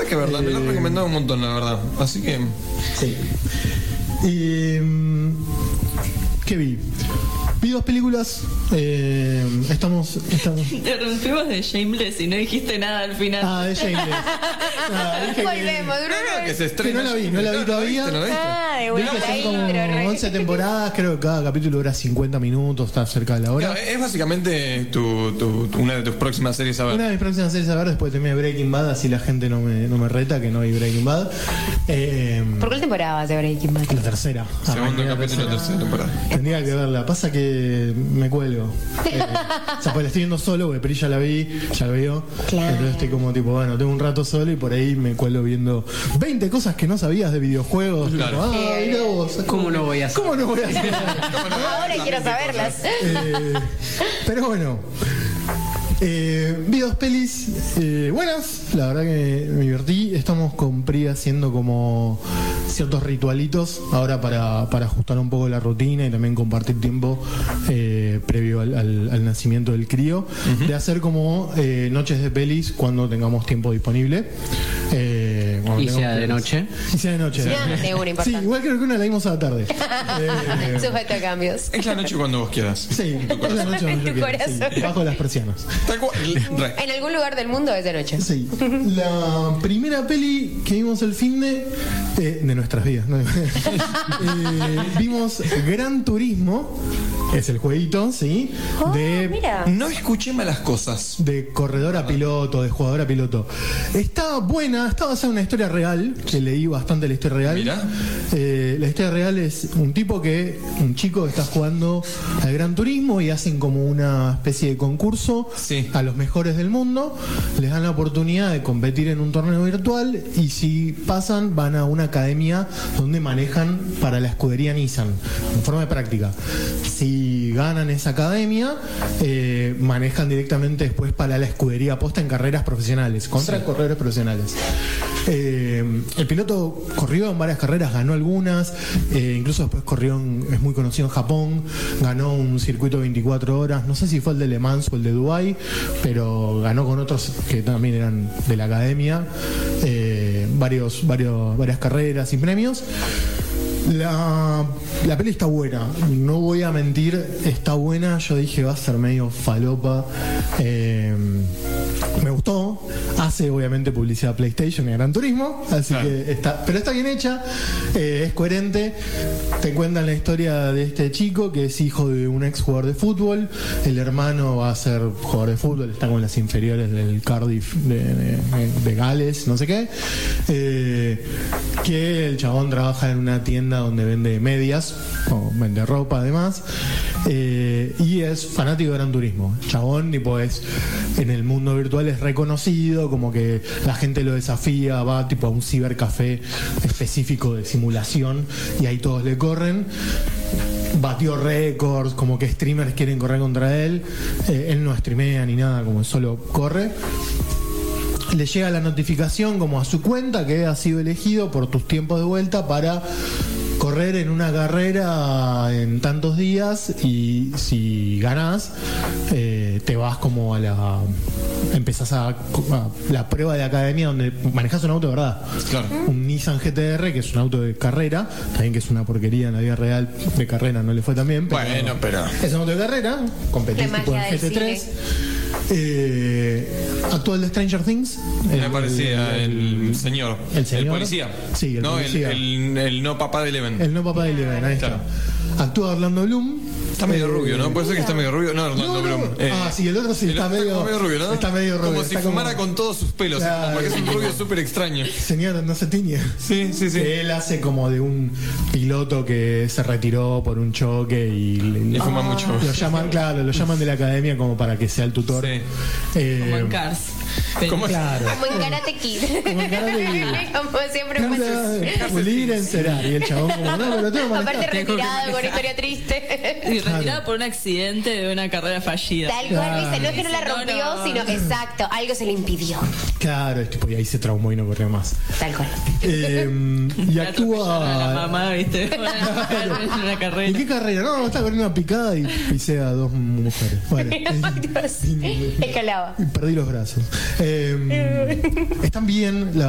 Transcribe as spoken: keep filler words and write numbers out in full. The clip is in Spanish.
que verla, eh, me la han recomendado un montón, la verdad. Así que. Sí. Y. ¿Qué vi? Vi dos películas. Eh, estamos, estamos. Interrumpimos de Shameless y no dijiste nada al final. Ah, de Shameless. Ah, dije Volvemos, que, Bruno. Que se estrena. que no la vi, no la vi todavía. ¿No la viste? Ah, de Vi vuelta que la son como intro, re. once temporadas, creo que cada capítulo dura cincuenta minutos, está cerca de la hora. Claro, es básicamente tu, tu, tu- una de tus próximas series a ver. Una de mis próximas series a ver después de terminar Breaking Bad, así la gente no me, no me reta que no vi Breaking Bad. Eh, ¿Por cuál temporada vas a ver Breaking Bad? la tercera. Segundo Arranqué la capítulo de la tercera temporada. Tendría que verla. Pasa que me cuelgo. Eh, o sea, pues la estoy viendo solo, porque Peri ya la vi, ya lo vio. Claro. Entonces estoy como tipo, bueno, tengo un rato solo y por ahí me cuelgo viendo veinte cosas que no sabías de videojuegos. Claro. Tipo, ah, mirá vos. ¿Cómo no voy a hacer? ¿Cómo no voy a hacer? Ahora quiero saberlas. Eh, pero bueno, eh, vi dos pelis eh, buenas, la verdad que me divertí. Estamos con Pri haciendo como ciertos ritualitos ahora para, para ajustar un poco la rutina y también compartir tiempo eh, previo al, al- al nacimiento del crío, de hacer como eh, noches de pelis cuando tengamos tiempo disponible. Eh, cuando Y tengamos sea de pelis. noche. Y sea de noche. Sea de una Sí, importante. igual creo que una la vimos a la tarde. Eh, Sujeto a cambios. Es la noche cuando vos quieras. Sí, es la noche En donde tu yo quiero, sí, corazón. bajo las persianas. Tal cual. Re. En algún lugar del mundo es de noche. Sí. La primera peli que vimos el fin de, eh, de nuestras vidas, ¿no? Eh, vimos Gran Turismo, es el jueguito, ¿sí? Oh, De, mira. No escuché malas cosas. de corredor a piloto, de jugador a piloto. Está buena, está basada en una historia real, que leí bastante la historia real. Mirá. Eh, la historia real es un tipo que, un chico que está jugando al Gran Turismo y hacen como una especie de concurso Sí. a los mejores del mundo, les dan la oportunidad de competir en un torneo virtual y si pasan van a una academia donde manejan para la escudería Nissan, en forma de práctica. Si ganan esa academia, eh, manejan directamente después para la escudería posta en carreras profesionales, contra Sí. corredores profesionales. Eh, el piloto corrió en varias carreras, ganó algunas, eh, incluso después corrió, en- es muy conocido en Japón, ganó un circuito de veinticuatro horas, no sé si fue el de Le Mans o el de Dubái, pero ganó con otros que también eran de la academia, eh, varios, varios, varias carreras y premios. La, la peli está buena, no voy a mentir, está buena. Yo dije va a ser medio falopa. Eh, me gustó. Hace obviamente publicidad a PlayStation y a Gran Turismo, así Claro. que está, pero está bien hecha, eh, es coherente. Te cuentan la historia de este chico que es hijo de un ex jugador de fútbol. El hermano va a ser jugador de fútbol, está con las inferiores del Cardiff de, de- de Gales, no sé qué. Eh, que el chabón trabaja en una tienda donde vende medias, o vende ropa además, eh, y es fanático de Gran Turismo. El chabón, tipo, es en el mundo virtual es reconocido, como que la gente lo desafía, va tipo a un cibercafé específico de simulación y ahí todos le corren. Batió récords, como que streamers quieren correr contra él. Eh, él no streamea ni nada, como solo corre. Le llega la notificación como a su cuenta que ha sido elegido por tus tiempos de vuelta para correr en una carrera en tantos días y si ganás eh, te vas como a la empezás a, a la prueba de academia donde manejas un auto de verdad. Claro. Un Nissan G T R que es un auto de carrera, también que es una porquería en la vida real, de carrera no le fue tan bien, pero Bueno, pero. es un auto de carrera, competís La tipo en magia G del T tres. Eh, actual de Stranger Things. Me parecía el, señor. el señor. policía. Sí, el no, policía. El, el, el no papá de Eleven. El no papá de Eleven, ahí Claro. está. Actúa Orlando Bloom. Está medio Eh, rubio, ¿no? Puede ser que está medio rubio. No, Orlando No, no. Bloom. Eh, Ah, sí, el otro sí el está otro medio- como rubio, ¿no? está medio rubio, Como si está como- fumara con todos sus pelos. Claro. Porque es un rubio súper extraño. Señor, no se tiñe. Sí, sí, sí. Que él hace como de un piloto que se retiró por un choque y, le- Y fuma mucho. Lo llaman, claro, lo llaman de la academia como para que sea el tutor. Sí. Eh, Como en Cars. Pero- ¿Cómo? Claro. Como en Karate Kid. Como en Karate Kid. Como siempre pasa. Pulir en cerar. Y el chabón como, no, pero tengo que Aparte manejar. retirado con historia triste. Y retirado por un accidente de una carrera fallida. Tal cual, Claro. dice, no es que no la No, rompió, no. sino exacto, algo se le impidió. Claro, es tipo, y ahí se traumó y no corrió más. Tal cual. Eh, y Le atropellaron a la actúa. mamá, ¿viste? En una ¿En carrera. qué carrera? No, está corriendo una picada y pisé a dos mujeres. Bueno, Ay, Dios. Escalaba. y perdí los brazos. Eh, están bien, la